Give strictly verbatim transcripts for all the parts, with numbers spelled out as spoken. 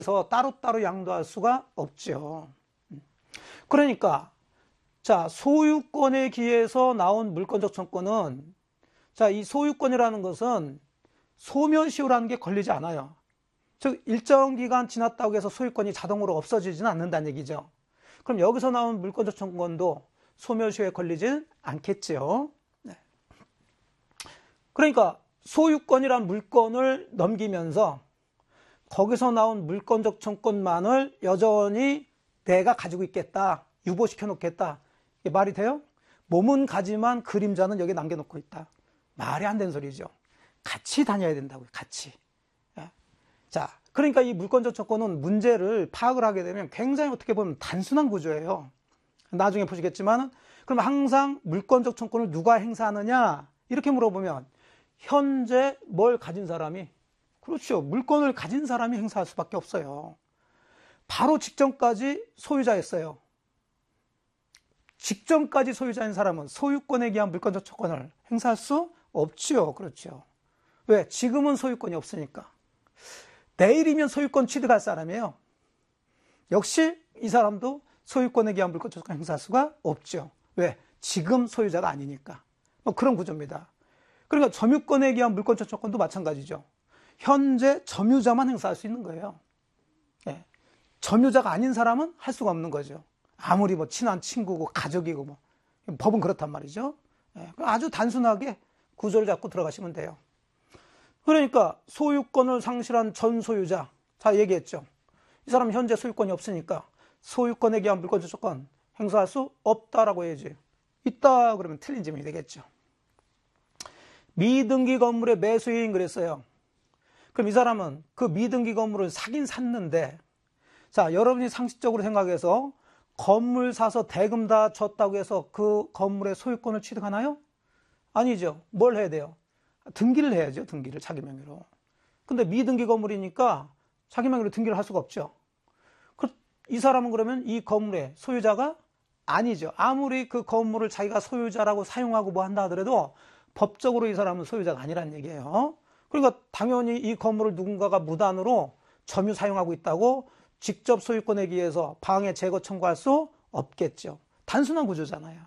그래서 따로따로 양도할 수가 없죠. 그러니까 자, 소유권에 기해서 나온 물권적 청구는, 자, 이 소유권이라는 것은 소멸시효라는 게 걸리지 않아요. 즉 일정 기간 지났다고 해서 소유권이 자동으로 없어지지는 않는다는 얘기죠. 그럼 여기서 나온 물권적 청구권도 소멸시효에 걸리진 않겠지요. 네. 그러니까 소유권이란 물건을 넘기면서 거기서 나온 물권적 청구권만을 여전히 내가 가지고 있겠다, 유보시켜 놓겠다, 이게 말이 돼요? 몸은 가지만 그림자는 여기 남겨놓고 있다. 말이 안 되는 소리죠. 같이 다녀야 된다고요. 같이. 자, 그러니까 이 물권적 청구권은 문제를 파악을 하게 되면 굉장히 어떻게 보면 단순한 구조예요. 나중에 보시겠지만, 그럼 항상 물권적 청구권을 누가 행사하느냐 이렇게 물어보면 현재 뭘 가진 사람이, 그렇죠, 물권을 가진 사람이 행사할 수밖에 없어요. 바로 직전까지 소유자였어요. 직전까지 소유자인 사람은 소유권에 기한 물권적 청구권을 행사할 수 없지요. 그렇죠. 왜? 지금은 소유권이 없으니까. 내일이면 소유권 취득할 사람이에요. 역시 이 사람도 소유권에 기한 물권적 청구권을 행사할 수가 없죠. 왜? 지금 소유자가 아니니까. 뭐 그런 구조입니다. 그러니까 점유권에 기한 물권적 청구권도 마찬가지죠. 현재 점유자만 행사할 수 있는 거예요. 예. 점유자가 아닌 사람은 할 수가 없는 거죠. 아무리 뭐 친한 친구고 가족이고 뭐 법은 그렇단 말이죠. 예. 아주 단순하게 구조를 잡고 들어가시면 돼요. 그러니까 소유권을 상실한 전 소유자, 다 얘기했죠. 이 사람은 현재 소유권이 없으니까 소유권에 기한 물권적 청구권 행사할 수 없다라고 해야지. 있다 그러면 틀린 질문이 되겠죠. 미등기 건물의 매수인 그랬어요. 그럼 이 사람은 그 미등기 건물을 사긴 샀는데, 자, 여러분이 상식적으로 생각해서 건물 사서 대금 다 줬다고 해서 그 건물의 소유권을 취득하나요? 아니죠. 뭘 해야 돼요? 등기를 해야죠. 등기를 자기 명의로. 근데 미등기 건물이니까 자기 명의로 등기를 할 수가 없죠. 이 사람은 그러면 이 건물의 소유자가 아니죠. 아무리 그 건물을 자기가 소유자라고 사용하고 뭐 한다 하더라도 법적으로 이 사람은 소유자가 아니란 얘기예요. 그러니까 당연히 이 건물을 누군가가 무단으로 점유 사용하고 있다고 직접 소유권에 기해서 방해 제거 청구할 수 없겠죠. 단순한 구조잖아요.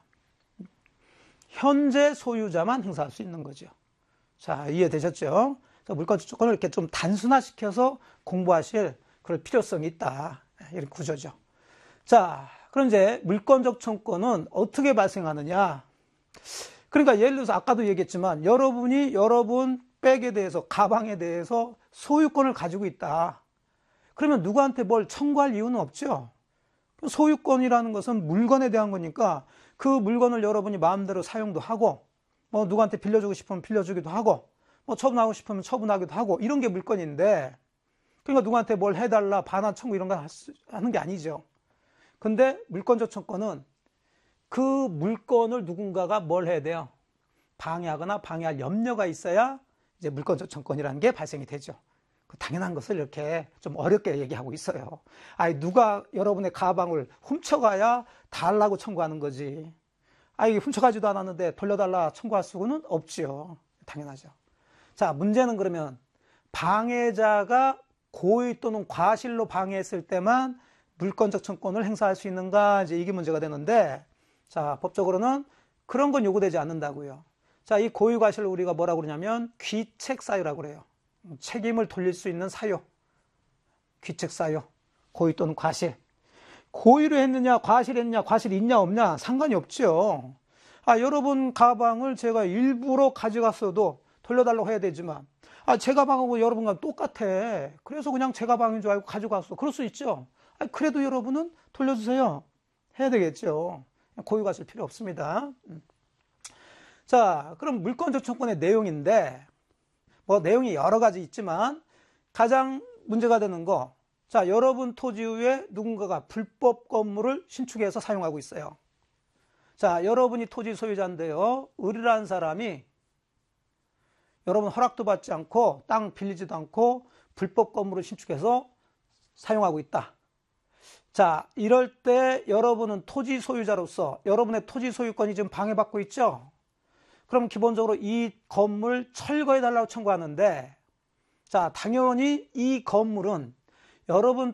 현재 소유자만 행사할 수 있는 거죠. 자, 이해되셨죠? 물권적 청구권을 이렇게 좀 단순화시켜서 공부하실 그럴 필요성이 있다. 이런 구조죠. 자, 그럼 이제 물권적 청구권은 어떻게 발생하느냐? 그러니까 예를 들어서 아까도 얘기했지만 여러분이 여러분 백에 대해서, 가방에 대해서 소유권을 가지고 있다. 그러면 누구한테 뭘 청구할 이유는 없죠. 소유권이라는 것은 물건에 대한 거니까 그 물건을 여러분이 마음대로 사용도 하고, 뭐 누구한테 빌려주고 싶으면 빌려주기도 하고, 뭐 처분하고 싶으면 처분하기도 하고, 이런 게 물건인데, 그러니까 누구한테 뭘 해달라, 반환 청구 이런 거 하는 게 아니죠. 근데 물권적 청구권은 그 물건을 누군가가 뭘 해야 돼요? 방해하거나 방해할 염려가 있어야 이제 물권적 청구권이라는 게 발생이 되죠. 당연한 것을 이렇게 좀 어렵게 얘기하고 있어요. 아니, 누가 여러분의 가방을 훔쳐가야 달라고 청구하는 거지. 아니, 훔쳐가지도 않았는데 돌려달라 청구할 수는 없지요. 당연하죠. 자, 문제는 그러면 방해자가 고의 또는 과실로 방해했을 때만 물권적 청구권을 행사할 수 있는가, 이제 이게 문제가 되는데, 자, 법적으로는 그런 건 요구되지 않는다고요. 자, 이 고의 과실을 우리가 뭐라고 그러냐면 귀책 사유라고 그래요. 책임을 돌릴 수 있는 사유. 귀책 사유. 고의 또는 과실. 고의로 했느냐, 과실했느냐, 과실이 있냐, 없냐, 상관이 없죠. 아, 여러분 가방을 제가 일부러 가져갔어도 돌려달라고 해야 되지만, 아, 제 가방하고 여러분과 똑같아. 그래서 그냥 제 가방인 줄 알고 가져갔어. 그럴 수 있죠. 아, 그래도 여러분은 돌려주세요. 해야 되겠죠. 고의 과실 필요 없습니다. 자, 그럼 물권적 청구권의 내용인데, 뭐 내용이 여러 가지 있지만 가장 문제가 되는 거, 자, 여러분 토지 위에 누군가가 불법 건물을 신축해서 사용하고 있어요. 자, 여러분이 토지 소유자인데요, 을이라는 사람이 여러분 허락도 받지 않고 땅 빌리지도 않고 불법 건물을 신축해서 사용하고 있다. 자, 이럴 때 여러분은 토지 소유자로서 여러분의 토지 소유권이 지금 방해받고 있죠. 그럼 기본적으로 이 건물 철거해달라고 청구하는데, 자, 당연히 이 건물은 여러분